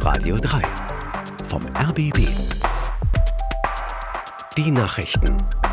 Radio 3 vom RBB. Die Nachrichten.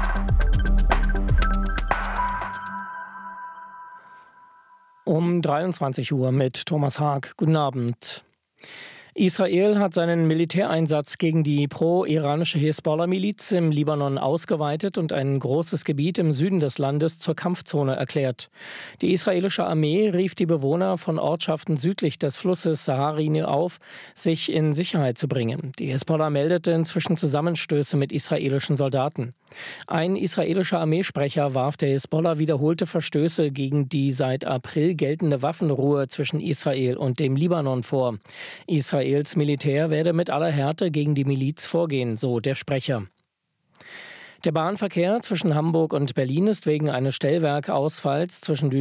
Um 23 Uhr mit Thomas Haag. Guten Abend. Israel hat seinen Militäreinsatz gegen die pro-iranische Hisbollah-Miliz im Libanon ausgeweitet und ein großes Gebiet im Süden des Landes zur Kampfzone erklärt. Die israelische Armee rief die Bewohner von Ortschaften südlich des Flusses Saharini auf, sich in Sicherheit zu bringen. Die Hisbollah meldete inzwischen Zusammenstöße mit israelischen Soldaten. Ein israelischer Armeesprecher warf der Hisbollah wiederholte Verstöße gegen die seit April geltende Waffenruhe zwischen Israel und dem Libanon vor. Israels Militär werde mit aller Härte gegen die Miliz vorgehen, so der Sprecher. Der Bahnverkehr zwischen Hamburg und Berlin ist wegen eines Stellwerkausfalls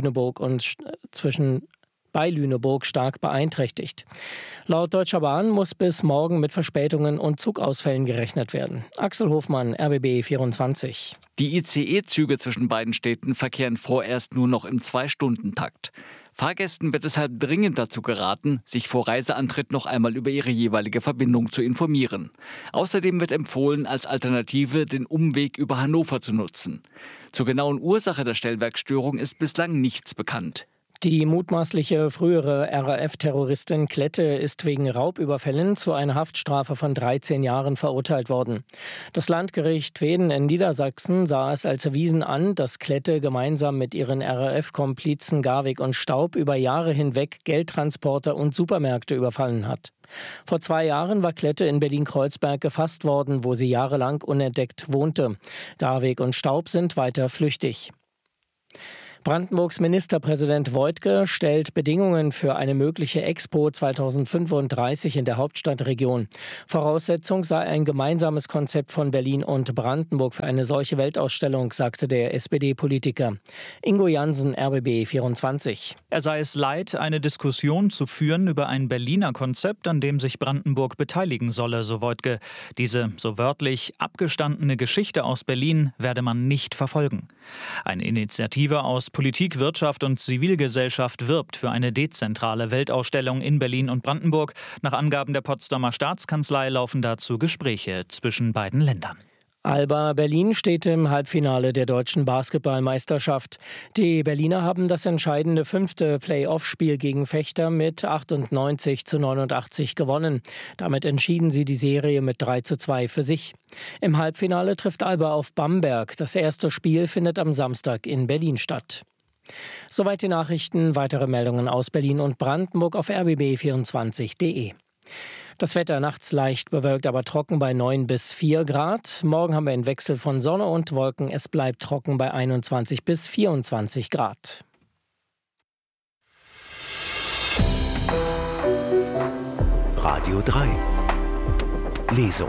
bei Lüneburg stark beeinträchtigt. Laut Deutscher Bahn muss bis morgen mit Verspätungen und Zugausfällen gerechnet werden. Axel Hofmann, RBB 24. Die ICE-Züge zwischen beiden Städten verkehren vorerst nur noch im 2-Stunden-Takt. Fahrgästen wird deshalb dringend dazu geraten, sich vor Reiseantritt noch einmal über ihre jeweilige Verbindung zu informieren. Außerdem wird empfohlen, als Alternative den Umweg über Hannover zu nutzen. Zur genauen Ursache der Stellwerksstörung ist bislang nichts bekannt. Die mutmaßliche frühere RAF-Terroristin Klette ist wegen Raubüberfällen zu einer Haftstrafe von 13 Jahren verurteilt worden. Das Landgericht Weeden in Niedersachsen sah es als erwiesen an, dass Klette gemeinsam mit ihren RAF-Komplizen Garwig und Staub über Jahre hinweg Geldtransporter und Supermärkte überfallen hat. Vor 2 Jahren war Klette in Berlin-Kreuzberg gefasst worden, wo sie jahrelang unentdeckt wohnte. Garwig und Staub sind weiter flüchtig. Brandenburgs Ministerpräsident Woidke stellt Bedingungen für eine mögliche Expo 2035 in der Hauptstadtregion. Voraussetzung sei ein gemeinsames Konzept von Berlin und Brandenburg für eine solche Weltausstellung, sagte der SPD-Politiker. Ingo Jansen, RBB 24. Er sei es leid, eine Diskussion zu führen über ein Berliner Konzept, an dem sich Brandenburg beteiligen solle, so Woidke. Diese, so wörtlich, abgestandene Geschichte aus Berlin werde man nicht verfolgen. Eine Initiative aus Politik, Wirtschaft und Zivilgesellschaft wirbt für eine dezentrale Weltausstellung in Berlin und Brandenburg. Nach Angaben der Potsdamer Staatskanzlei laufen dazu Gespräche zwischen beiden Ländern. Alba Berlin steht im Halbfinale der deutschen Basketballmeisterschaft. Die Berliner haben das entscheidende 5. Play-off-Spiel gegen Vechta mit 98:89 gewonnen. Damit entschieden sie die Serie mit 3:2 für sich. Im Halbfinale trifft Alba auf Bamberg. Das erste Spiel findet am Samstag in Berlin statt. Soweit die Nachrichten. Weitere Meldungen aus Berlin und Brandenburg auf rbb24.de. Das Wetter nachts leicht bewölkt, aber trocken bei 9 bis 4 Grad. Morgen haben wir einen Wechsel von Sonne und Wolken. Es bleibt trocken bei 21 bis 24 Grad. Radio 3 Lesung.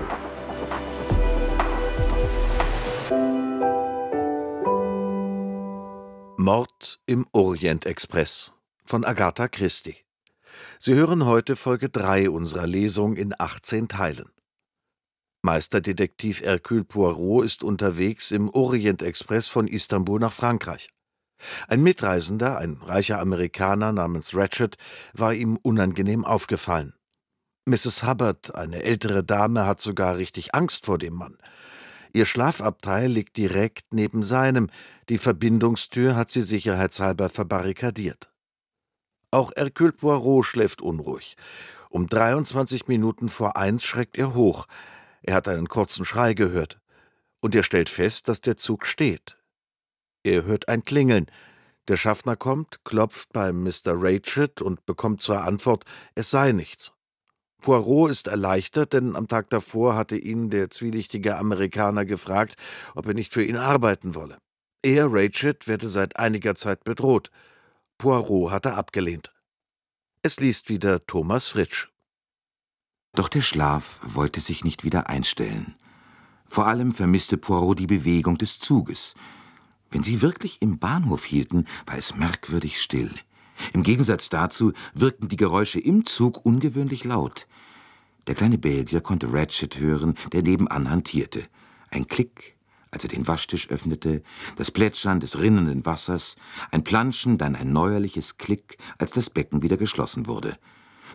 Mord im Orient-Express von Agatha Christie. Sie hören heute Folge 3 unserer Lesung in 18 Teilen. Meisterdetektiv Hercule Poirot ist unterwegs im Orient-Express von Istanbul nach Frankreich. Ein Mitreisender, ein reicher Amerikaner namens Ratchet, war ihm unangenehm aufgefallen. Mrs. Hubbard, eine ältere Dame, hat sogar richtig Angst vor dem Mann. Ihr Schlafabteil liegt direkt neben seinem. Die Verbindungstür hat sie sicherheitshalber verbarrikadiert. Auch Hercule Poirot schläft unruhig. Um 23 Minuten vor 1 schreckt er hoch. Er hat einen kurzen Schrei gehört. Und er stellt fest, dass der Zug steht. Er hört ein Klingeln. Der Schaffner kommt, klopft beim Mr. Ratchet und bekommt zur Antwort, es sei nichts. Poirot ist erleichtert, denn am Tag davor hatte ihn der zwielichtige Amerikaner gefragt, ob er nicht für ihn arbeiten wolle. Er, Ratchet, werde seit einiger Zeit bedroht. Poirot hatte abgelehnt. Es liest wieder Thomas Fritsch. Doch der Schlaf wollte sich nicht wieder einstellen. Vor allem vermisste Poirot die Bewegung des Zuges. Wenn sie wirklich im Bahnhof hielten, war es merkwürdig still. Im Gegensatz dazu wirkten die Geräusche im Zug ungewöhnlich laut. Der kleine Belgier konnte Ratchet hören, der nebenan hantierte. Ein Klick, als er den Waschtisch öffnete, das Plätschern des rinnenden Wassers, ein Planschen, dann ein neuerliches Klick, als das Becken wieder geschlossen wurde.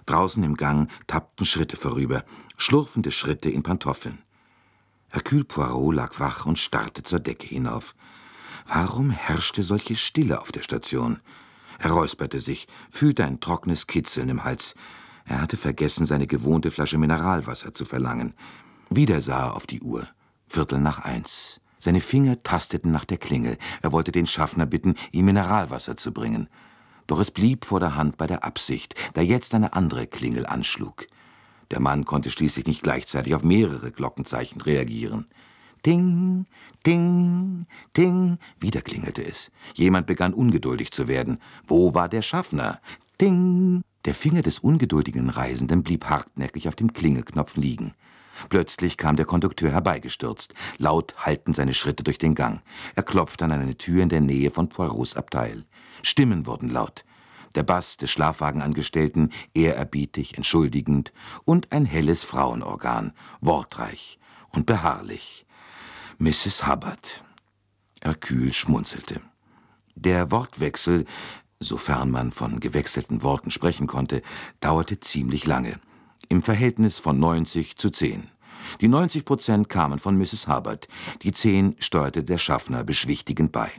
Draußen im Gang tappten Schritte vorüber, schlurfende Schritte in Pantoffeln. Hercule Poirot lag wach und starrte zur Decke hinauf. Warum herrschte solche Stille auf der Station? Er räusperte sich, fühlte ein trockenes Kitzeln im Hals. Er hatte vergessen, seine gewohnte Flasche Mineralwasser zu verlangen. Wieder sah er auf die Uhr. 1:15. Seine Finger tasteten nach der Klingel. Er wollte den Schaffner bitten, ihm Mineralwasser zu bringen. Doch es blieb vor der Hand bei der Absicht, da jetzt eine andere Klingel anschlug. Der Mann konnte schließlich nicht gleichzeitig auf mehrere Glockenzeichen reagieren. Ding, ding, ding. Wieder klingelte es. Jemand begann ungeduldig zu werden. Wo war der Schaffner? Ding. Der Finger des ungeduldigen Reisenden blieb hartnäckig auf dem Klingelknopf liegen. Plötzlich kam der Kondukteur herbeigestürzt. Laut hallten seine Schritte durch den Gang. Er klopfte an eine Tür in der Nähe von Poirots Abteil. Stimmen wurden laut. Der Bass des Schlafwagenangestellten, ehrerbietig, entschuldigend, und ein helles Frauenorgan, wortreich und beharrlich. Mrs. Hubbard. Hercule schmunzelte. Der Wortwechsel, sofern man von gewechselten Worten sprechen konnte, dauerte ziemlich lange. Im Verhältnis von 90:10. Die 90% kamen von Mrs. Hubbard, die 10 steuerte der Schaffner beschwichtigend bei.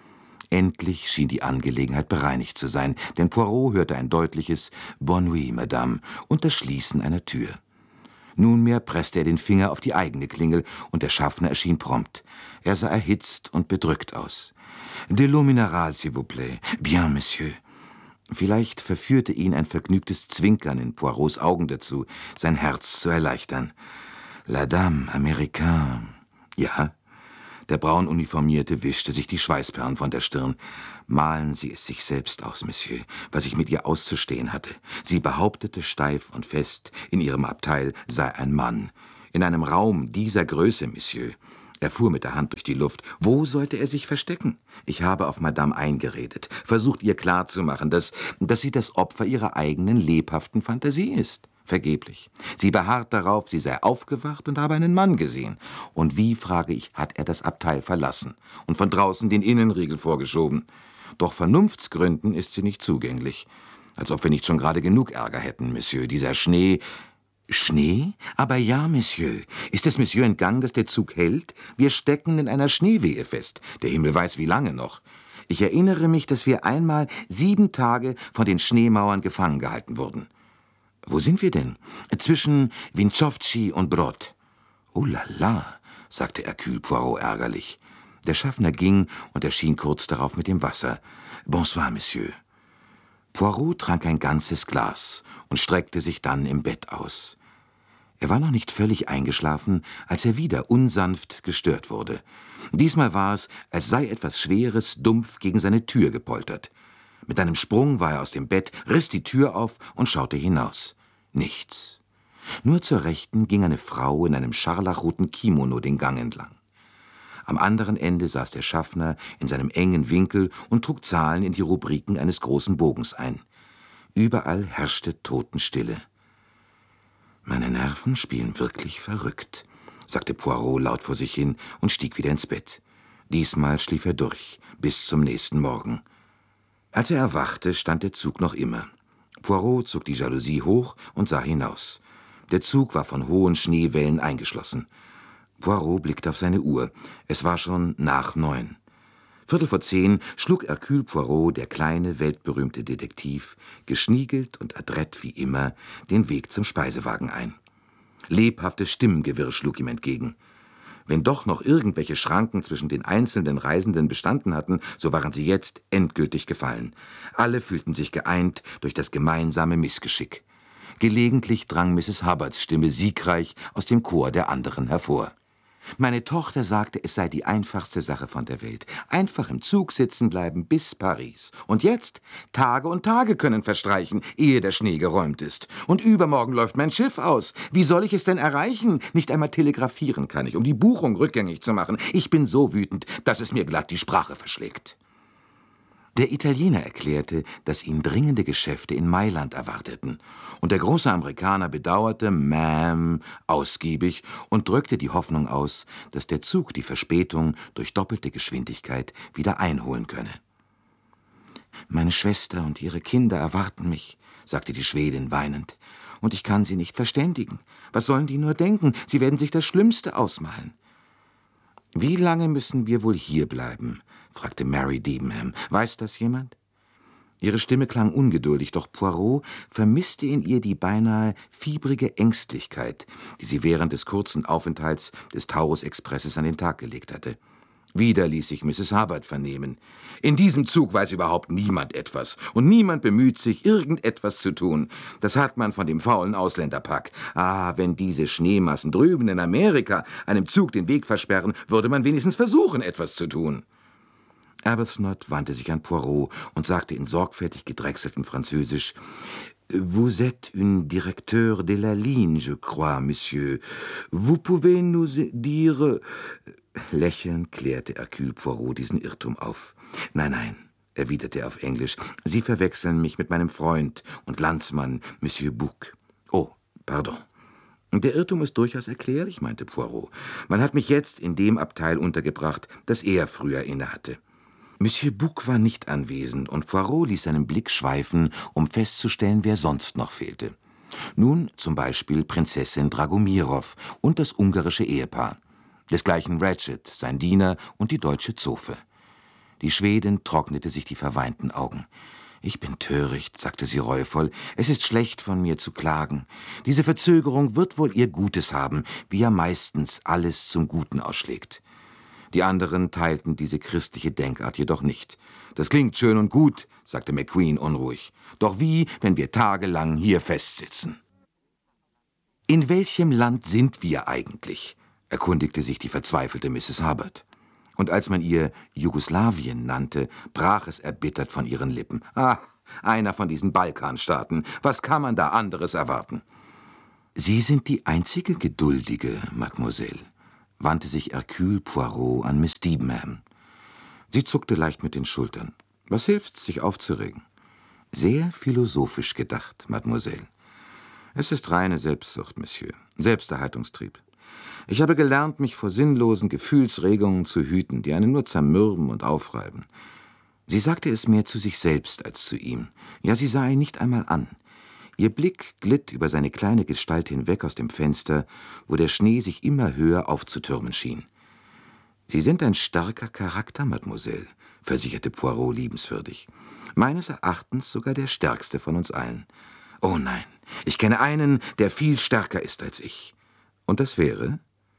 Endlich schien die Angelegenheit bereinigt zu sein, denn Poirot hörte ein deutliches »Bonne nuit, Madame« und das Schließen einer Tür. Nunmehr presste er den Finger auf die eigene Klingel, und der Schaffner erschien prompt. Er sah erhitzt und bedrückt aus. »De l'eau minérale, s'il vous plaît. Bien, Monsieur.« Vielleicht verführte ihn ein vergnügtes Zwinkern in Poirots Augen dazu, sein Herz zu erleichtern. »La Dame Américaine.« »Ja?« Der Braununiformierte wischte sich die Schweißperlen von der Stirn. »Malen Sie es sich selbst aus, Monsieur, was ich mit ihr auszustehen hatte. Sie behauptete steif und fest, in ihrem Abteil sei ein Mann. In einem Raum dieser Größe, Monsieur.« Er fuhr mit der Hand durch die Luft. Wo sollte er sich verstecken? Ich habe auf Madame eingeredet, versucht ihr klarzumachen, dass sie das Opfer ihrer eigenen lebhaften Fantasie ist. Vergeblich. Sie beharrt darauf, sie sei aufgewacht und habe einen Mann gesehen. Und wie, frage ich, hat er das Abteil verlassen und von draußen den Innenriegel vorgeschoben? Doch Vernunftsgründen ist sie nicht zugänglich. Als ob wir nicht schon gerade genug Ärger hätten, Monsieur. Dieser Schnee... Schnee? Aber ja, Monsieur. Ist es Monsieur entgangen, dass der Zug hält? Wir stecken in einer Schneewehe fest. Der Himmel weiß, wie lange noch. Ich erinnere mich, dass wir einmal 7 Tage von den Schneemauern gefangen gehalten wurden. Wo sind wir denn? Zwischen Winchowschi und Brod. Oh la la, sagte Hercule Poirot ärgerlich. Der Schaffner ging und erschien kurz darauf mit dem Wasser. Bonsoir, Monsieur. Poirot trank ein ganzes Glas und streckte sich dann im Bett aus. Er war noch nicht völlig eingeschlafen, als er wieder unsanft gestört wurde. Diesmal war es, als sei etwas Schweres dumpf gegen seine Tür gepoltert. Mit einem Sprung war er aus dem Bett, riss die Tür auf und schaute hinaus. Nichts. Nur zur Rechten ging eine Frau in einem scharlachroten Kimono den Gang entlang. Am anderen Ende saß der Schaffner in seinem engen Winkel und trug Zahlen in die Rubriken eines großen Bogens ein. Überall herrschte Totenstille. »Meine Nerven spielen wirklich verrückt«, sagte Poirot laut vor sich hin und stieg wieder ins Bett. Diesmal schlief er durch, bis zum nächsten Morgen. Als er erwachte, stand der Zug noch immer. Poirot zog die Jalousie hoch und sah hinaus. Der Zug war von hohen Schneewellen eingeschlossen. Poirot blickte auf seine Uhr. Es war schon nach 9. 9:15 schlug Hercule Poirot, der kleine, weltberühmte Detektiv, geschniegelt und adrett wie immer, den Weg zum Speisewagen ein. Lebhaftes Stimmengewirr schlug ihm entgegen. Wenn doch noch irgendwelche Schranken zwischen den einzelnen Reisenden bestanden hatten, so waren sie jetzt endgültig gefallen. Alle fühlten sich geeint durch das gemeinsame Missgeschick. Gelegentlich drang Mrs. Hubbards Stimme siegreich aus dem Chor der anderen hervor. Meine Tochter sagte, es sei die einfachste Sache von der Welt. Einfach im Zug sitzen bleiben bis Paris. Und jetzt? Tage und Tage können verstreichen, ehe der Schnee geräumt ist. Und übermorgen läuft mein Schiff aus. Wie soll ich es denn erreichen? Nicht einmal telegrafieren kann ich, um die Buchung rückgängig zu machen. Ich bin so wütend, dass es mir glatt die Sprache verschlägt. Der Italiener erklärte, dass ihn dringende Geschäfte in Mailand erwarteten. Und der große Amerikaner bedauerte Ma'am ausgiebig und drückte die Hoffnung aus, dass der Zug die Verspätung durch doppelte Geschwindigkeit wieder einholen könne. »Meine Schwester und ihre Kinder erwarten mich«, sagte die Schwedin weinend. »Und ich kann sie nicht verständigen. Was sollen die nur denken? Sie werden sich das Schlimmste ausmalen.« »Wie lange müssen wir wohl hier bleiben?« fragte Mary Debenham. »Weiß das jemand?« Ihre Stimme klang ungeduldig, doch Poirot vermisste in ihr die beinahe fiebrige Ängstlichkeit, die sie während des kurzen Aufenthalts des Taurus-Expresses an den Tag gelegt hatte. Wieder ließ sich Mrs. Hubbard vernehmen. »In diesem Zug weiß überhaupt niemand etwas, und niemand bemüht sich, irgendetwas zu tun. Das hat man von dem faulen Ausländerpack. Ah, wenn diese Schneemassen drüben in Amerika einem Zug den Weg versperren, würde man wenigstens versuchen, etwas zu tun.« Arbuthnot wandte sich an Poirot und sagte in sorgfältig gedrechseltem Französisch: »Vous êtes un directeur de la ligne, je crois, Monsieur. Vous pouvez nous dire...« Lächelnd klärte Hercule Poirot diesen Irrtum auf. »Nein, nein«, erwiderte er auf Englisch, »Sie verwechseln mich mit meinem Freund und Landsmann, Monsieur Bouc.« »Oh, pardon.« »Der Irrtum ist durchaus erklärlich«, meinte Poirot. »Man hat mich jetzt in dem Abteil untergebracht, das er früher innehatte.« Monsieur Bouc war nicht anwesend, und Poirot ließ seinen Blick schweifen, um festzustellen, wer sonst noch fehlte. Nun zum Beispiel Prinzessin Dragomirow und das ungarische Ehepaar. Desgleichen Ratchet, sein Diener und die deutsche Zofe. Die Schwedin trocknete sich die verweinten Augen. »Ich bin töricht«, sagte sie reuevoll, »es ist schlecht von mir zu klagen. Diese Verzögerung wird wohl ihr Gutes haben, wie ja meistens alles zum Guten ausschlägt.« Die anderen teilten diese christliche Denkart jedoch nicht. »Das klingt schön und gut«, sagte McQueen unruhig. »Doch wie, wenn wir tagelang hier festsitzen?« »In welchem Land sind wir eigentlich?« erkundigte sich die verzweifelte Mrs. Hubbard. Und als man ihr Jugoslawien nannte, brach es erbittert von ihren Lippen. »Ah, einer von diesen Balkanstaaten. Was kann man da anderes erwarten?« »Sie sind die einzige Geduldige, Mademoiselle«, wandte sich Hercule Poirot an Miss Debenham. Sie zuckte leicht mit den Schultern. »Was hilft's, sich aufzuregen?« »Sehr philosophisch gedacht, Mademoiselle.« »Es ist reine Selbstsucht, Monsieur, Selbsterhaltungstrieb. Ich habe gelernt, mich vor sinnlosen Gefühlsregungen zu hüten, die einen nur zermürben und aufreiben.« Sie sagte es mehr zu sich selbst als zu ihm. Ja, sie sah ihn nicht einmal an. Ihr Blick glitt über seine kleine Gestalt hinweg aus dem Fenster, wo der Schnee sich immer höher aufzutürmen schien. »Sie sind ein starker Charakter, Mademoiselle«, versicherte Poirot liebenswürdig. »Meines Erachtens sogar der stärkste von uns allen. Oh nein, ich kenne einen, der viel stärker ist als ich. Und das wäre?«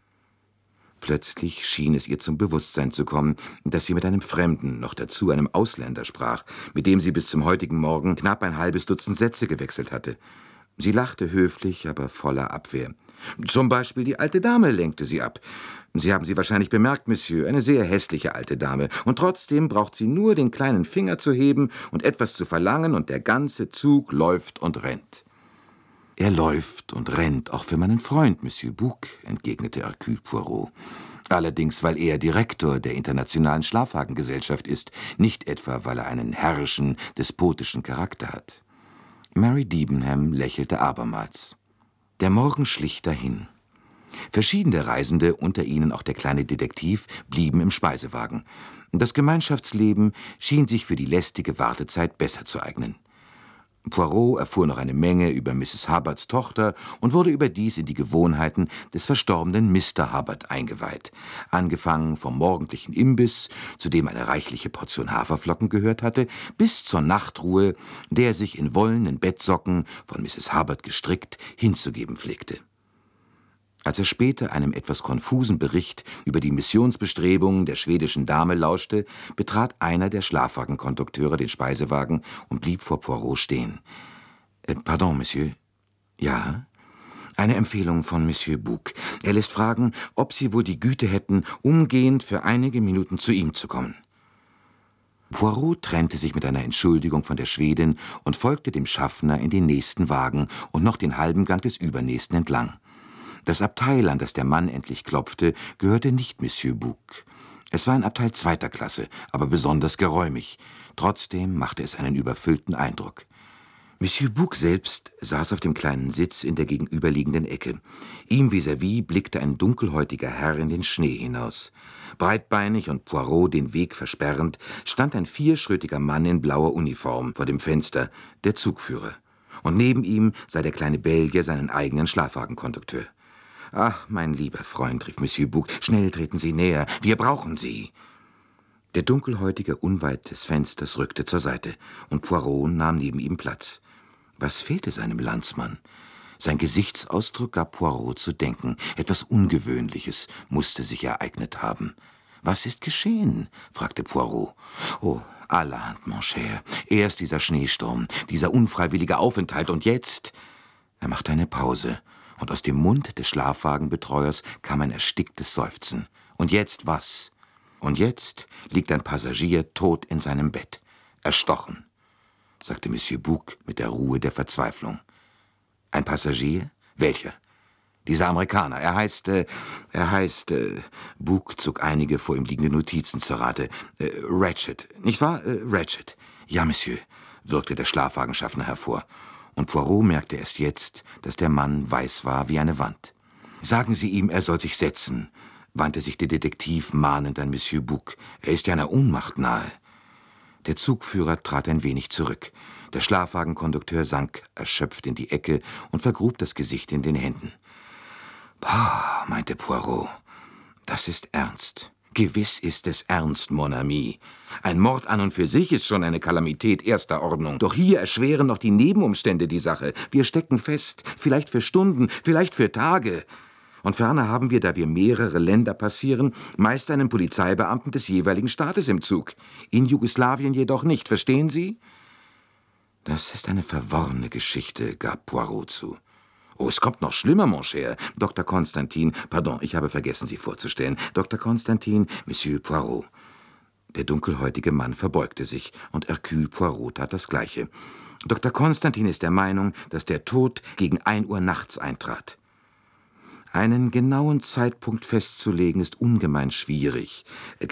Plötzlich schien es ihr zum Bewusstsein zu kommen, dass sie mit einem Fremden, noch dazu einem Ausländer, sprach, mit dem sie bis zum heutigen Morgen knapp ein halbes Dutzend Sätze gewechselt hatte. Sie lachte höflich, aber voller Abwehr. »Zum Beispiel die alte Dame«, lenkte sie ab. »Sie haben sie wahrscheinlich bemerkt, Monsieur, eine sehr hässliche alte Dame. Und trotzdem braucht sie nur den kleinen Finger zu heben und etwas zu verlangen, und der ganze Zug läuft und rennt.« »Er läuft und rennt auch für meinen Freund, Monsieur Bouc«, entgegnete Hercule Poirot. »Allerdings, weil er Direktor der Internationalen Schlafwagengesellschaft ist, nicht etwa, weil er einen herrischen, despotischen Charakter hat.« Mary Debenham lächelte abermals. Der Morgen schlich dahin. Verschiedene Reisende, unter ihnen auch der kleine Detektiv, blieben im Speisewagen. Das Gemeinschaftsleben schien sich für die lästige Wartezeit besser zu eignen. Poirot erfuhr noch eine Menge über Mrs. Hubbards Tochter und wurde überdies in die Gewohnheiten des verstorbenen Mr. Hubbard eingeweiht, angefangen vom morgendlichen Imbiss, zu dem eine reichliche Portion Haferflocken gehört hatte, bis zur Nachtruhe, der er sich in wollenen Bettsocken, von Mrs. Hubbard gestrickt, hinzugeben pflegte. Als er später einem etwas konfusen Bericht über die Missionsbestrebungen der schwedischen Dame lauschte, betrat einer der Schlafwagenkondukteure den Speisewagen und blieb vor Poirot stehen. »Pardon, Monsieur?« »Ja?« »Eine Empfehlung von Monsieur Bouc. Er lässt fragen, ob Sie wohl die Güte hätten, umgehend für einige Minuten zu ihm zu kommen.« Poirot trennte sich mit einer Entschuldigung von der Schwedin und folgte dem Schaffner in den nächsten Wagen und noch den halben Gang des übernächsten entlang. Das Abteil, an das der Mann endlich klopfte, gehörte nicht Monsieur Bouc. Es war ein Abteil zweiter Klasse, aber besonders geräumig. Trotzdem machte es einen überfüllten Eindruck. Monsieur Bouc selbst saß auf dem kleinen Sitz in der gegenüberliegenden Ecke. Ihm vis-à-vis blickte ein dunkelhäutiger Herr in den Schnee hinaus. Breitbeinig und Poirot den Weg versperrend, stand ein vierschrötiger Mann in blauer Uniform vor dem Fenster, der Zugführer. Und neben ihm sei der kleine Belgier seinen eigenen Schlafwagenkondukteur. »Ach, mein lieber Freund«, rief Monsieur Bouc, »schnell treten Sie näher, wir brauchen Sie.« Der Dunkelhäutige unweit des Fensters rückte zur Seite, und Poirot nahm neben ihm Platz. Was fehlte seinem Landsmann? Sein Gesichtsausdruck gab Poirot zu denken. Etwas Ungewöhnliches musste sich ereignet haben. »Was ist geschehen?« fragte Poirot. »Oh, allerhand, mon cher. Erst dieser Schneesturm, dieser unfreiwillige Aufenthalt, und jetzt...« Er machte eine Pause, und aus dem Mund des Schlafwagenbetreuers kam ein ersticktes Seufzen. »Und jetzt was?« »Und jetzt liegt ein Passagier tot in seinem Bett. Erstochen«, sagte Monsieur Bouc mit der Ruhe der Verzweiflung. »Ein Passagier? Welcher?« »Dieser Amerikaner. Er heißt, Bouc zog einige vor ihm liegende Notizen zur Rate. Ratchet, nicht wahr? Ratchet.« »Ja, Monsieur«, wirkte der Schlafwagenschaffner hervor. Und Poirot merkte erst jetzt, dass der Mann weiß war wie eine Wand. »Sagen Sie ihm, er soll sich setzen«, wandte sich der Detektiv mahnend an Monsieur Bouc. »Er ist ja einer Ohnmacht nahe.« Der Zugführer trat ein wenig zurück. Der Schlafwagenkondukteur sank erschöpft in die Ecke und vergrub das Gesicht in den Händen. »Bah«, meinte Poirot, »das ist ernst. Gewiss ist es ernst, mon ami. Ein Mord an und für sich ist schon eine Kalamität erster Ordnung. Doch hier erschweren noch die Nebenumstände die Sache. Wir stecken fest, vielleicht für Stunden, vielleicht für Tage. Und ferner haben wir, da wir mehrere Länder passieren, meist einen Polizeibeamten des jeweiligen Staates im Zug. In Jugoslawien jedoch nicht, verstehen Sie?« »Das ist eine verworrene Geschichte«, gab Poirot zu. »Oh, es kommt noch schlimmer, mon cher. Dr. Constantin, pardon, ich habe vergessen, Sie vorzustellen. Dr. Constantin, Monsieur Poirot.« Der dunkelhäutige Mann verbeugte sich, und Hercule Poirot tat das Gleiche. »Dr. Constantin ist der Meinung, dass der Tod gegen 1 Uhr nachts eintrat.« »Einen genauen Zeitpunkt festzulegen ist ungemein schwierig.